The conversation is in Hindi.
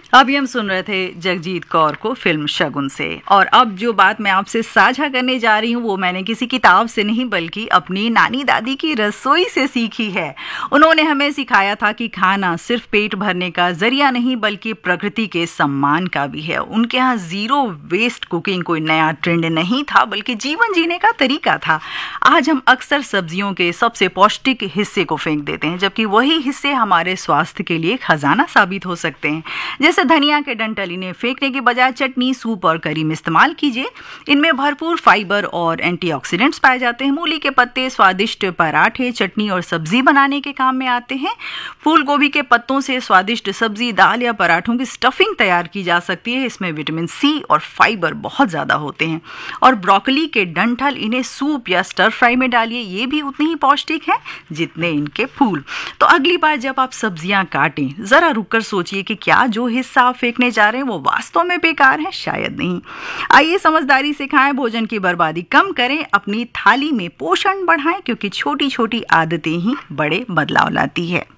अभी हम सुन रहे थे जगजीत कौर को फिल्म शगुन से। और अब जो बात मैं आपसे साझा करने जा रही हूँ वो मैंने किसी किताब से नहीं बल्कि अपनी नानी दादी की रसोई से सीखी है। उन्होंने हमें सिखाया था कि खाना सिर्फ पेट भरने का जरिया नहीं बल्कि प्रकृति के सम्मान का भी है। उनके यहाँ जीरो वेस्ट कुकिंग कोई नया ट्रेंड नहीं था बल्कि जीवन जीने का तरीका था। आज हम अक्सर सब्जियों के सबसे पौष्टिक हिस्से को फेंक देते हैं जबकि वही हिस्से हमारे स्वास्थ्य के लिए खजाना साबित हो सकते हैं। जैसे धनिया के डंठल, इन्हें फेंकने के बजाय चटनी, सूप और करी में इस्तेमाल कीजिए। इनमें भरपूर फाइबर और एंटीऑक्सीडेंट्स पाए जाते हैं। मूली के पत्ते स्वादिष्ट पराठे, चटनी और सब्जी बनाने के काम में आते हैं। फूल गोभी के पत्तों से स्वादिष्ट सब्जी, दाल या पराठों की स्टफिंग तैयार की जा सकती है। इसमें विटामिन सी और फाइबर बहुत ज़्यादा होते हैं। और ब्रोकली के डंठल, इन्हें सूप या स्टर फ्राई में डालिए, ये भी उतनी ही पौष्टिक है जितने इनके फूल। तो अगली बार जब आप सब्जियां काटें ज़रा रुककर सोचिए कि क्या जो हिस्सा आप फेंकने जा रहे हैं वो वास्तव में बेकार है, शायद नहीं। आइए समझदारी से खाएं, भोजन की बर्बादी कम करें, अपनी थाली में पोषण बढ़ाएं क्योंकि छोटी छोटी आदतें ही बड़े बदलाव लाती है।